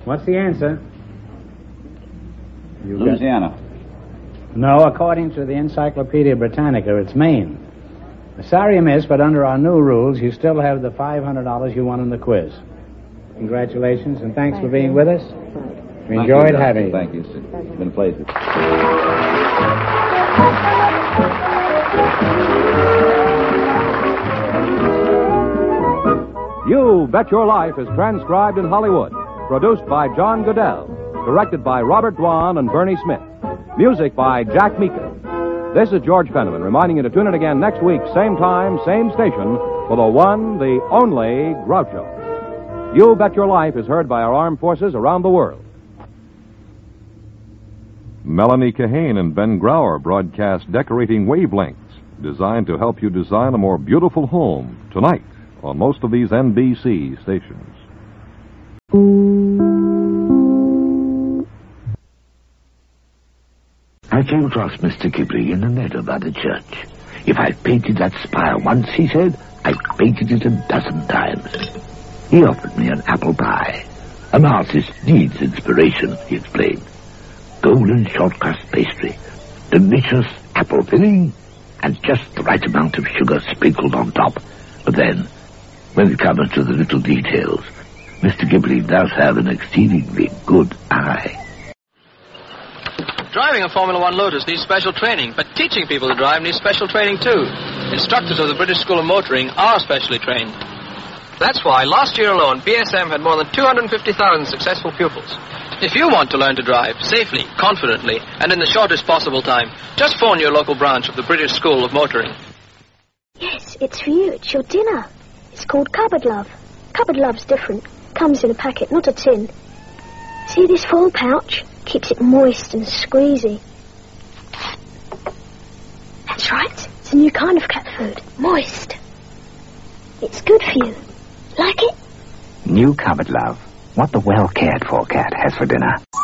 What's the answer? Louisiana. No, according to the Encyclopedia Britannica, it's Maine. Sorry, miss, but under our new rules, you still have the $500 you won in the quiz. Congratulations, and thanks for being with us. We enjoyed having you. Thank you, sir. It's been a pleasure. You Bet Your Life is transcribed in Hollywood. Produced by John Goodell. Directed by Robert Dwan and Bernie Smith. Music by Jack Meakin. This is George Fenneman reminding you to tune in again next week, same time, same station, for the one, the only Groucho. You Bet Your Life is heard by our armed forces around the world. Melanie Kahane and Ben Grauer broadcast Decorating Wavelengths, designed to help you design a more beautiful home tonight on most of these NBC stations. I came across Mr. Ghibli in the meadow by the church. If I've painted that spire once, he said, I've painted it 12 times. He offered me an apple pie. An artist needs inspiration, he explained. Golden short crust pastry, delicious apple filling, and just the right amount of sugar sprinkled on top. But then, when it comes to the little details, Mr. Ghibli does have an exceedingly good eye. Driving a Formula One Lotus needs special training, but teaching people to drive needs special training too. Instructors of the British School of Motoring are specially trained. That's why last year alone, BSM had more than 250,000 successful pupils. If you want to learn to drive safely, confidently, and in the shortest possible time, just phone your local branch of the British School of Motoring. Yes, it's for you. It's your dinner. It's called Cupboard Love. Cupboard Love's different. Comes in a packet, not a tin. See this foil pouch? Keeps it moist and squeezy. That's right. It's a new kind of cat food. Moist. It's good for you. Like it? New Cupboard Love. What the well-cared-for cat has for dinner.